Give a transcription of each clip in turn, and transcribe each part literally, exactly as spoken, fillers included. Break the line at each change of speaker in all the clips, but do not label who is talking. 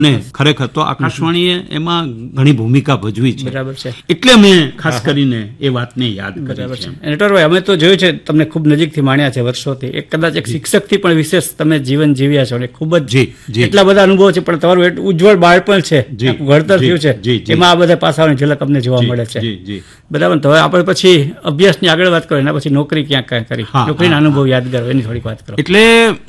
ને ખરેખર તો આકાશવાણીએ એમાં ઘણી ભૂમિકા ભજવી છે.
બરાબર છે.
એટલે મેં ખાસ કરીને એ વાતને યાદ કરી છે.
નટવરભાઈ, અમે તો જોયું છે તમને ખૂબ નજીકથી માણ્યા છે વર્ષોથી. એક કદાચ એક શિક્ષકથી પણ વિશેષ તમે જીવન જીવ્યા છો અને ખૂબ જ એટલા બધા અનુભવ છે, પણ તમારું એટલું ઉજ્જવળ બાળપણ છે, ઘડતર થયું છે, એમાં આ બધા પાસાઓની ઝલક અમને જોવા મળે છે. બરાબર. તો હવે આપણે પછી અભ્યાસની આગળ વાત કરો, એના પછી નોકરી ક્યાં ક્યાં કરી, નોકરીના અનુભવ યાદગાર એની થોડીક વાત કરો.
એટલે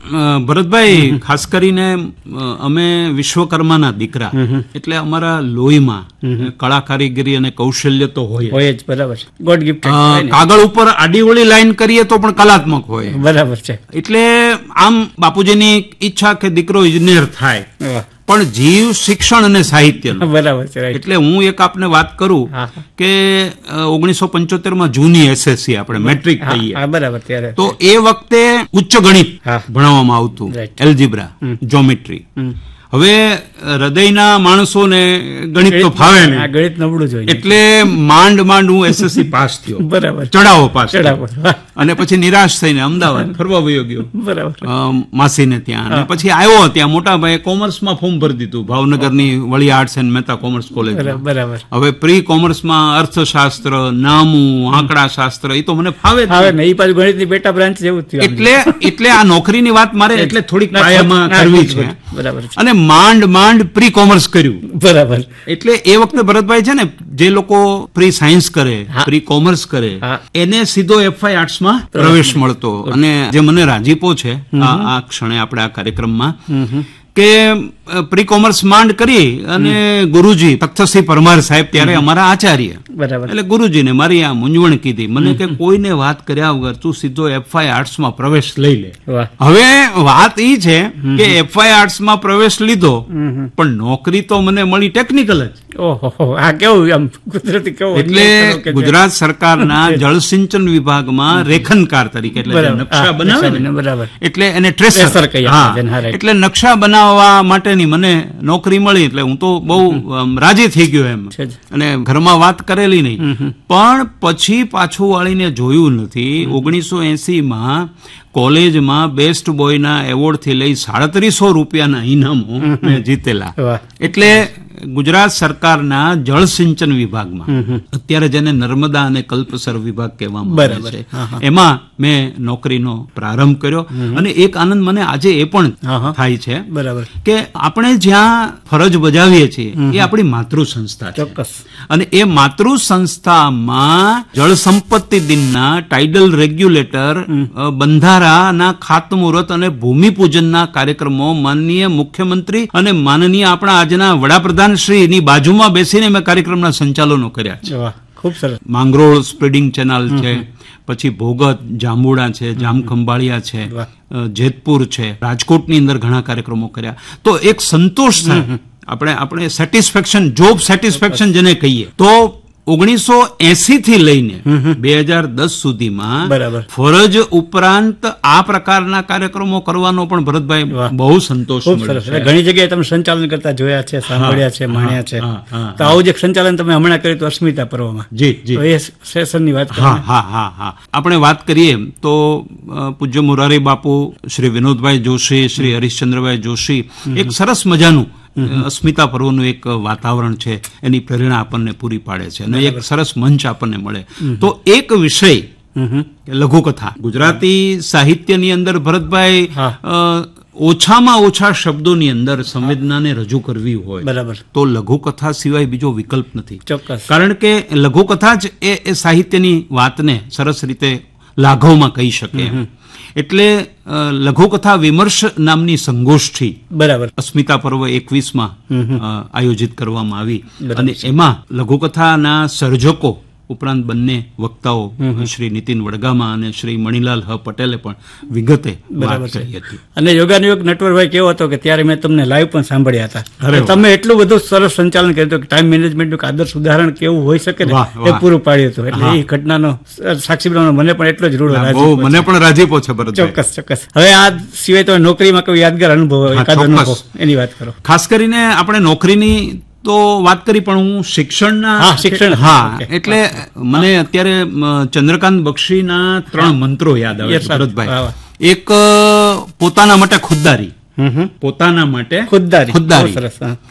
ભરતભાઈ, ખાસ કરીને અમે વિશ્વકર્માના દીકરા, એટલે અમારા લોહીમાં કળા કારીગરી અને કૌશલ્ય તો હોય
હોય જ. બરાબર. God gift.
કાગળ ઉપર આડીવળી લાઈન કરીએ તો પણ કલાત્મક હોય.
બરાબર છે.
એટલે આમ બાપુજીની ઈચ્છા કે દીકરો ઇજનેર થાય, પણ જીવ શિક્ષણ અને સાહિત્ય.
બરાબર છે.
એટલે હું એક આપને વાત કરું કે ઓગણીસો પંચોતેર માં જૂની એસએસસી આપણે મેટ્રિક કહીએ.
બરાબર. ત્યારે
તો એ વખતે ઉચ્ચ ગણિત ભણાવવામાં આવતું, એલ્જીબ્રા, જ્યોમેટ્રી. હવે હૃદયના માણસોને ગણિત તો ફાવે ને,
ગણિત નબળું જોઈએ,
એટલે માંડ માંડ હું એસએસસી પાસ થયો.
બરાબર.
ચડાવો પાસ. અને પછી નિરાશ થઈને અમદાવાદ ફરવા વયો ગયો.
બરાબર.
માસીને ત્યાં. અને પછી આવ્યો ત્યાં મોટા ભાઈ કોમર્સમાં ફોર્મ ભરી દીધું ભાવનગરની વળી arts and Mehta commerce college.
બરાબર.
હવે પ્રી કોમર્સમાં અર્થશાસ્ત્ર, નામું, આંકડા શાસ્ત્ર એ તો મને ફાવે
જ ને, એ પાછું ગણિતની પેટા બ્રાન્ચ જેવું થયું.
એટલે એટલે આ નોકરીની વાત મારે એટલે થોડીક પાયામાં કરવી છે.
બરાબર.
અને માંડ માંડ પ્રી કોમર્સ કર્યું.
બરાબર.
એટલે એ વખતે ભરતભાઈ છે ને, જે લોકો પ્રી સાયન્સ કરે, પ્રી કોમર્સ કરે, એને સીધો એફઆઈ આર્ટ્સ માં પ્રવેશ મળતો. અને જે મને રાજીપો છે આ ક્ષણે આપણે આ કાર્યક્રમમાં, કે પ્રી કોમર્સ માંડ કરી અને ગુરુજી તખ્તસિંહ પરમાર સાહેબ ત્યારે અમારા આચાર્ય, એટલે ગુરુજીને મારી આ મૂંઝવણ કીધી. મને કે કોઈને વાત કર્યા વગર તું સીધો એફઆઈ આર્ટ્સ માં પ્રવેશ લઈ લે. હવે વાત ઈ છે કે એફઆઈ આર્ટ્સ માં પ્રવેશ લીધો, પણ નોકરી તો મને મળી ટેકનિકલ જ. એટલે ગુજરાત સરકારના જળસિંચન વિભાગમાં રેખનકાર તરીકે, એટલે નકશા બનાવે ને, એટલે એને ટ્રેસર કહીએ. એટલે નકશા બનાવવા માટેની મને નોકરી મળી. એટલે હું તો બહુ રાજી થઈ ગયો એમ, અને ઘરમાં વાત કરેલી નહીં. પણ પછી પાછું વાળીને જોયું નથી. ઓગણીસો એસી માં કોલેજમાં બેસ્ટ બોયના એવોર્ડ થી લઈ સાડત્રીસો રૂપિયાના ઇનામો મેં જીતેલા. એટલે ગુજરાત સરકારના જળસિંચન વિભાગમાં, અત્યારે જેને નર્મદા અને કલ્પસર વિભાગ કહેવામાં આવે છે, એમાં મેં નોકરીનો પ્રારંભ કર્યો. અને એક આનંદ મને આજે એ પણ થાય છે કે આપણે જ્યાં ફરજ બજાવીએ છીએ એ આપણી માતૃ સંસ્થા છે. અને એ માતૃ સંસ્થામાં જળ સંપત્તિ દિનના ટાઇડલ રેગ્યુલેટર, બંધારાના ખાતમુહૂર્ત અને ભૂમિપૂજનના કાર્યક્રમો માનનીય મુખ્યમંત્રી અને માનનીય આપણા આજના વડાપ્રધાન શ્રી ની બાજુમાં બેસીને મેં કાર્યક્રમના સંચાલનો કર્યા છે.
ખૂબ સરસ.
માંગરોળ સ્પ્રેડિંગ ચેનલ છે, પછી ભોગત, જાંબુડા છે, જામખંભાળિયા છે, જેતપુર છે, રાજકોટની અંદર ઘણા કાર્યક્રમો કર્યા. તો એક સંતોષ થાય, આપણે આપણે સેટિસ્ફેક્શન, જોબ સેટિસ્ફેક્શન જેને કહીએ. તો ઓગણીસો એસી થી લઈને બે હજાર દસ સુધીમાં ફરજ ઉપરાંત આ પ્રકારના કાર્યક્રમો કરવાનો પણ ભરતભાઈ બહુ સંતોષ મળ્યો.
ઘણી જગ્યાએ તમે સંચાલન કરતા જોયા છે, સાંભળ્યા છે, માણ્યા છે. તો આવું જે સંચાલન તમે હમણાં કર્યું તો અસ્મિતા પર્વમાં,
જી જી,
એ સેશનની વાત
હા હા હા હા આપણે વાત કરીએ તો પૂજ્ય મોરારી બાપુ, શ્રી વિનોદભાઈ જોશી, શ્રી હરીશચંદ્રભાઈ જોશી, એક સરસ મજાનું અસ્મિતા પર્વનું એક વાતાવરણ છે, એની પ્રેરણા આપણને પૂરી પાડે છે અને એક સરસ મંચ આપણને મળે. તો એક વિષય લઘુકથા, ગુજરાતી સાહિત્યની અંદર ભરતભાઈ ઓછામાં ઓછા શબ્દોની અંદર સંવેદનાને રજૂ કરવી હોય, બરાબર, તો લઘુકથા સિવાય બીજો વિકલ્પ નથી. ચોક્કસ. કારણ કે લઘુકથા જ એ સાહિત્યની વાતને સરસ રીતે લાઘવમાં કહી શકે. એટલે લઘુકથા વિમર્શ નામની સંગોષ્ઠી, બરાબર, અસ્મિતા પર્વ એકવીસ માં આયોજિત કરવામાં આવી. અને એમાં લઘુકથાના સર્જકો ઉપરાંત બંને વક્તાઓ શ્રી નીતિન વડગામા અને શ્રી મણિલાલ હ પટેલે પણ વિગતે વાત કરી હતી.
અને યોગાનુયોગ નટવરભાઈ કેવો હતો કે ત્યારે મેં તમને લાઈવ પણ સાંભળ્યા હતા. તમે એટલું બધું સરસ સંચાલન કર્યું કે ટાઈમ મેનેજમેન્ટનું આદર્શ ઉદાહરણ કેવું હોઈ શકે ને એ પૂરું પાડ્યું હતું. એટલે એ ઘટનાનો સાક્ષી બનવાનો મને પણ એટલો જ રૂડો,
મને પણ રાજીપો છે.
ચોક્કસ ચોક્કસ. હવે આ સિવાય તમે નોકરીમાં કોઈ યાદગાર અનુભવ, એકાદ અનુભવ એની વાત કરો.
ખાસ કરીને આપણે નોકરીની તો વાત કરી, પણ હું શિક્ષણના
શિક્ષણ
હા એટલે મને અત્યારે ચંદ્રકાંત બક્ષીના ત્રણ મંત્રો યાદ આવે છે ભરતભાઈ. એક પોતાના માટે ખુદદારી, પોતાના માટે
ખુદદારી
ખુદદારી
સરસ.